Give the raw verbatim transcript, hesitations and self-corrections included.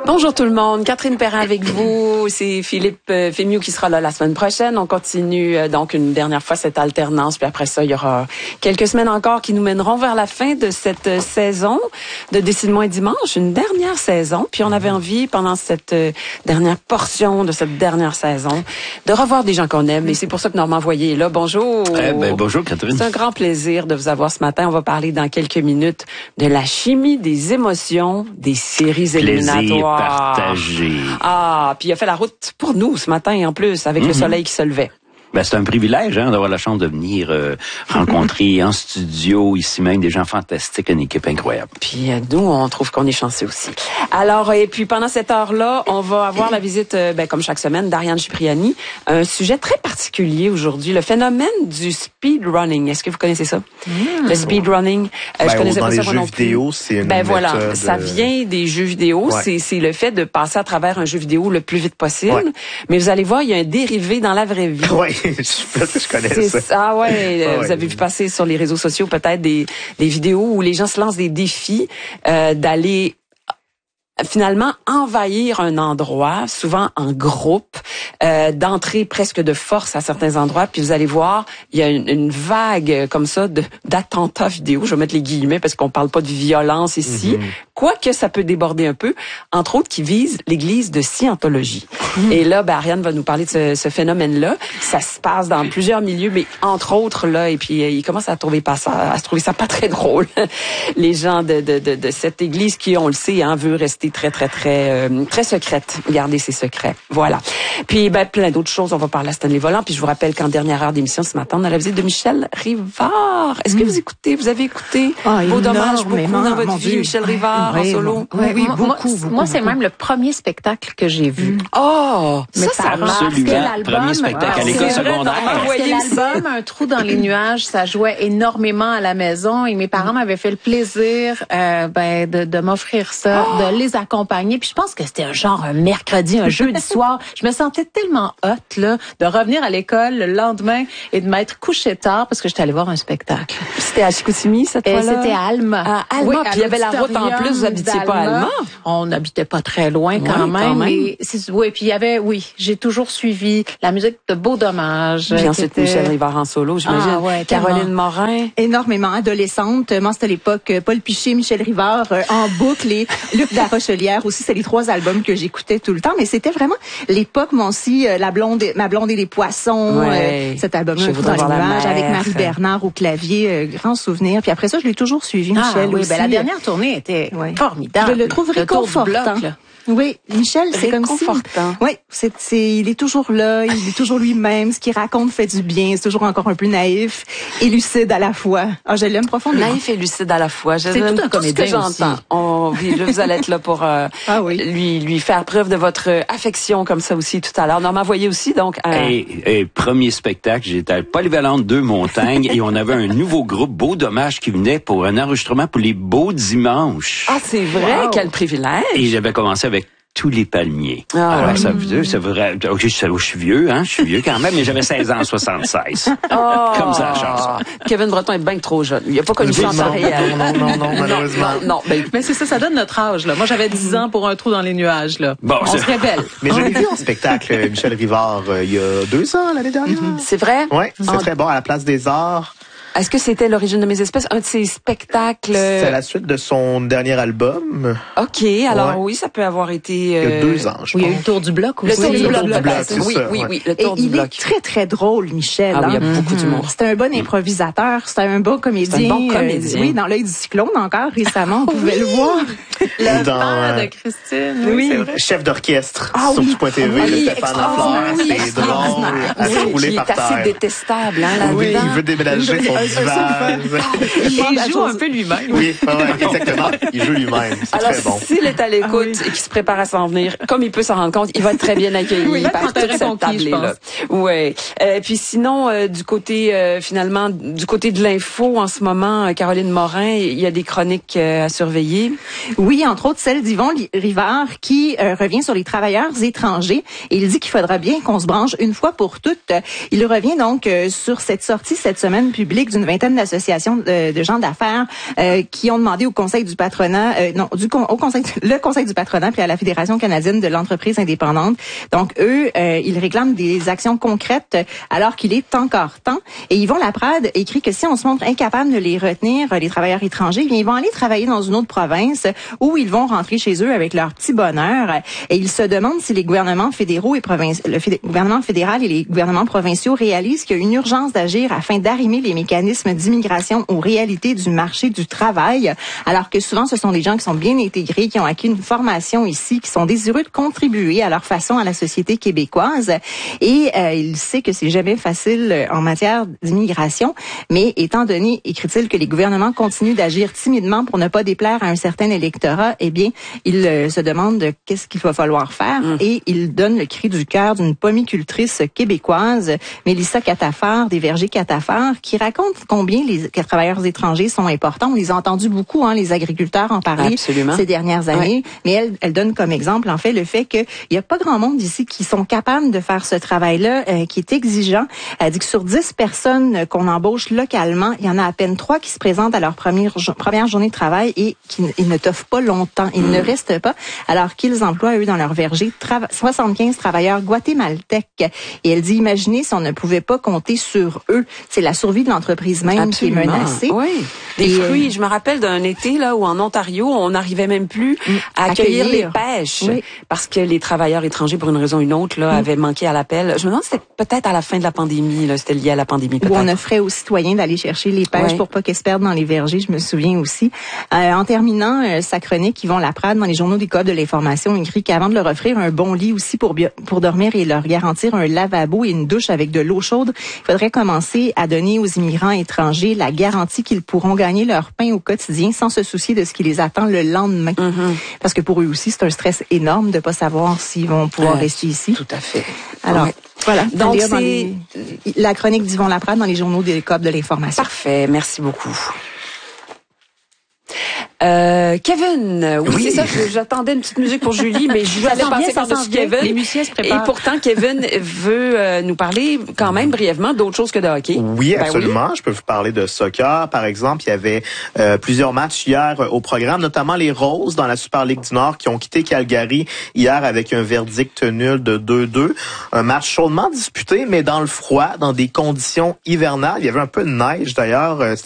Bonjour tout le monde, Catherine Perrin avec vous, c'est Philippe euh, Fémieux qui sera là la semaine prochaine. On continue euh, donc une dernière fois cette alternance, puis après ça, il y aura quelques semaines encore qui nous mèneront vers la fin de cette euh, saison de Décide-moi dimanche, une dernière saison. Puis on avait envie, pendant cette euh, dernière portion de cette dernière saison, de revoir des gens qu'on aime. Et c'est pour ça que Normand Voyer est là. Bonjour. Eh ben, bonjour Catherine. C'est un grand plaisir de vous avoir ce matin. On va parler dans quelques minutes de la chimie des émotions des séries éliminatoires. Partagé. Ah, puis il a fait la route pour nous ce matin en plus, avec mm-hmm. le soleil qui se levait. Ben, c'est un privilège hein, d'avoir la chance de venir euh, rencontrer en studio, ici même, des gens fantastiques, une équipe incroyable. Puis euh, nous, on trouve qu'on est chanceux aussi. Alors, et puis pendant cette heure-là, on va avoir la visite, euh, ben, comme chaque semaine, d'Ariane Cipriani. Un sujet très particulier aujourd'hui, le phénomène du speedrunning. Est-ce que vous connaissez ça? Mmh. Le speedrunning. Euh, ben, je connaissais dans pas les ça jeux non vidéo, plus. c'est une Ben voilà, méthode... ça vient des jeux vidéo. Ouais. C'est, c'est le fait de passer à travers un jeu vidéo le plus vite possible. Ouais. Mais vous allez voir, il y a un dérivé dans la vraie vie. Oui, je connais c'est ça. Ah ouais, ah vous ouais. avez vu passer sur les réseaux sociaux peut-être des, des vidéos où les gens se lancent des défis euh, d'aller finalement envahir un endroit, souvent en groupe, euh, d'entrer presque de force à certains endroits, puis vous allez voir, il y a une, une vague comme ça de d'attentats vidéo, je vais mettre les guillemets parce qu'on parle pas de violence ici, mm-hmm. quoique ça peut déborder un peu, entre autres qui vise l'église de Scientologie. Mm-hmm. Et là, ben, Ariane va nous parler de ce, ce phénomène-là. Ça se passe dans plusieurs milieux, mais entre autres là, et puis euh, il commence à trouver pas ça, à se trouver ça pas très drôle. Les gens de, de, de, de cette église qui, on le sait, hein, veut rester très, très, très, euh, très secrète. Garder ses secrets. Voilà. Puis, ben, plein d'autres choses. On va parler à Stanley Volant. Puis, je vous rappelle qu'en dernière heure d'émission ce matin, on a la visite de Michel Rivard. Est-ce mm. que vous écoutez, vous avez écouté oh, Beau dommage, beaucoup dans votre vie, Dieu. Michel Rivard oui, en solo? Oui, oui, moi, beaucoup, moi, beaucoup. Moi, c'est même le premier spectacle que j'ai vu. Mm. Oh! Mais ça, ça marche. Celui-là, premier spectacle à l'école secondaire. Parce que l'album Un trou dans les nuages, ça jouait énormément à la maison et mes parents m'avaient fait le plaisir euh, ben, de, de m'offrir ça, oh. de les accompagner. Puis je pense que c'était un genre un mercredi, un jeudi soir. Je me sentais tellement hot là, de revenir à l'école le lendemain et de m'être couchée tard parce que j'étais allée voir un spectacle. C'était à Chicoutimi cette et fois-là? C'était à Alma. À Alma, oui, puis il y avait la route en plus, vous habitiez pas à Alma? On n'habitait pas très loin quand oui, même. Quand même. Mais c'est, oui, puis il y avait, oui, j'ai toujours suivi la musique de Beau dommage. Puis ensuite était... Michel Rivard en solo, j'imagine. Ah, ouais, Caroline tellement. Morin. Énormément adolescente. Moi, c'était à l'époque Paul Piché, Michel Rivard euh, en boucle et Luc Larochelière aussi. C'est les trois albums que j'écoutais tout le temps. Mais c'était vraiment l'époque, moi aussi, euh, la blonde, ma blonde et les poissons. Ouais. Euh, cet album-là, Je dans les nuages, avec Marie mer. Bernard au clavier, euh, grand souvenir. Puis après ça, je l'ai toujours suivi, Ah, Michel oui, aussi. ben la dernière tournée était ouais. formidable. Je le trouve le réconfortant. Oui, Michel, c'est comme si... Oui, c'est, c'est, il est toujours là, il est toujours lui-même. Ce qu'il raconte fait du bien. C'est toujours encore un peu naïf et lucide à la fois. Ah, je l'aime profondément. Naïf et lucide à la fois. Je c'est tout un comédien ce que j'entends. aussi. On, oui, là, vous allez être là pour euh, ah, oui. lui lui faire preuve de votre affection comme ça aussi tout à l'heure. Normand Voyer aussi, donc. Euh... Et, et premier spectacle, j'étais à Polyvalente deux Montagnes et on avait un nouveau groupe Beau dommage qui venait pour un enregistrement pour les Beaux dimanches. Ah, c'est vrai, wow. Quel privilège. Et j'avais commencé avec Tous les palmiers. Ah, Alors, ouais. ça veut dire, c'est vrai, ok, je suis vieux, hein, je suis vieux quand même, mais j'avais seize ans en soixante-seize. Oh, comme ça, la chanson. Kevin Breton est bien trop jeune. Il a pas connu ça en temps réel. Non, non, non, malheureusement. Non, non, ben, mais c'est ça, ça donne notre âge, là. Moi, j'avais dix ans pour Un trou dans les nuages, là. Bon, on c'est... se révèle. Mais je l'ai vu en spectacle, Michel Rivard, euh, il y a deux ans, l'année dernière. Mm-hmm. C'est vrai? Oui, c'est en... très bon, à la Place des Arts. Est-ce que c'était L'origine de mes espèces, un de ses spectacles? C'est la suite de son dernier album. OK, alors ouais. oui, ça peut avoir été... Euh... Il y a deux ans, je oui, pense. il y a eu le Tour du Bloc aussi. Le Tour oui, du le Bloc, tour du bloc oui, ça, oui, oui, ouais. oui, le Tour Et du il Bloc. est très, très drôle, Michel. Ah oui, il y a hein? beaucoup d'humour. C'est un bon improvisateur, c'est un bon comédien. C'est un bon comédien. Euh, oui, dans L'œil du cyclone encore récemment, on pouvait oui. le voir. Le dans, père euh, de Christine. Oui, oui, c'est vrai. Chef d'orchestre ah, sur oui. tout point T V, Oui, le Stéphane Lafleur, oui, c'est drôle, à se Oui, rouler qui par est assez terre. détestable, hein, là-dedans. Oui, il veut déménager son divan. Il joue un peu lui-même. Oui, ouais, exactement. Il joue lui-même. C'est Alors, très bon. s'il est à l'écoute ah, oui. et qu'il se prépare à s'en venir, comme il peut s'en rendre compte, il va être très bien accueilli oui, par toute cette tablée-là. Ouais. Euh, puis sinon, euh, du côté euh, finalement, du côté de l'info en ce moment, Caroline Morin, il y a des chroniques euh, à surveiller. Oui, Oui, entre autres celle d'Yvon Rivard qui euh, revient sur les travailleurs étrangers et il dit qu'il faudra bien qu'on se branche une fois pour toutes. Il revient donc euh, sur cette sortie cette semaine publique d'une vingtaine d'associations de, de gens d'affaires euh, qui ont demandé au Conseil du patronat, euh, non, du au Conseil, le Conseil du patronat puis à la Fédération canadienne de l'entreprise indépendante. Donc eux, euh, ils réclament des actions concrètes alors qu'il est encore temps. Et Yvon Laprade écrit que si on se montre incapable de les retenir, les travailleurs étrangers, bien, ils vont aller travailler dans une autre province où ils vont rentrer chez eux avec leur petit bonheur. Et il se demande si les gouvernements fédéraux et provinci- le fédé- gouvernement fédéral et les gouvernements provinciaux réalisent qu'il y a une urgence d'agir afin d'arrimer les mécanismes d'immigration aux réalités du marché du travail, alors que souvent ce sont des gens qui sont bien intégrés, qui ont acquis une formation ici, qui sont désireux de contribuer à leur façon à la société québécoise. Et euh, il sait que c'est jamais facile en matière d'immigration, mais étant donné, écrit-il, que les gouvernements continuent d'agir timidement pour ne pas déplaire à un certain électorat, eh bien, il euh, se demande de qu'est-ce qu'il va falloir faire mmh. et il donne le cri du cœur d'une pomicultrice québécoise, Mélissa Catafard, des Vergers Catafard, qui raconte combien les travailleurs étrangers sont importants. On les a entendus beaucoup, hein, les agriculteurs en parler Absolument. Ces dernières années, ouais. mais elle, elle donne comme exemple, en fait, le fait qu'il n'y a pas grand monde ici qui sont capables de faire ce travail-là, euh, qui est exigeant. Elle dit que sur dix personnes qu'on embauche localement, il y en a à peine trois qui se présentent à leur première, première journée de travail et qui ils ne t'offrent pas longtemps. Ils mmh. ne restent pas, alors qu'ils emploient, eux, dans leur verger, tra- soixante-quinze travailleurs guatémaltèques. Et elle dit, imaginez si on ne pouvait pas compter sur eux. C'est la survie de l'entreprise même Absolument. Qui est menacée. Oui. Des et fruits. Euh, je me rappelle d'un été, là, où en Ontario, on n'arrivait même plus mmh. à accueillir, accueillir les pêches. Oui. Parce que les travailleurs étrangers, pour une raison ou une autre, là, mmh. avaient manqué à l'appel. Je me demande si c'était peut-être à la fin de la pandémie, là. C'était lié à la pandémie, peut-être. Où on offrait aux citoyens d'aller chercher les pêches ouais. pour pas qu'elles se perdent dans les vergers, je me souviens aussi. Euh, en terminant euh, sa chronique, Yvon Laprade, dans les journaux des coop de l'information, écrit qu'avant de leur offrir un bon lit aussi pour bio- pour dormir et leur garantir un lavabo et une douche avec de l'eau chaude, il faudrait commencer à donner aux immigrants étrangers la garantie qu'ils pourront gagner leur pain au quotidien sans se soucier de ce qui les attend le lendemain. Mm-hmm. Parce que pour eux aussi, c'est un stress énorme de pas savoir s'ils vont pouvoir euh, rester ici. Tout à fait. Alors, ouais. Voilà. Donc, c'est les, la chronique d'Yvon Laprade dans les journaux des coop de l'information. Parfait. Merci beaucoup. Euh, Kevin, oui, oui. c'est ça, j'attendais une petite musique pour Julie, mais je voulais passer par-dessus Kevin. Les musiciens se préparent. Et pourtant, Kevin veut euh, nous parler quand même brièvement d'autre chose que de hockey. Oui, ben absolument. Oui. Je peux vous parler de soccer. Par exemple, il y avait euh, plusieurs matchs hier au programme, notamment les Roses dans la Super Ligue du Nord qui ont quitté Calgary hier avec un verdict nul de deux deux. Un match chaudement disputé, mais dans le froid, dans des conditions hivernales. Il y avait un peu de neige d'ailleurs. C'était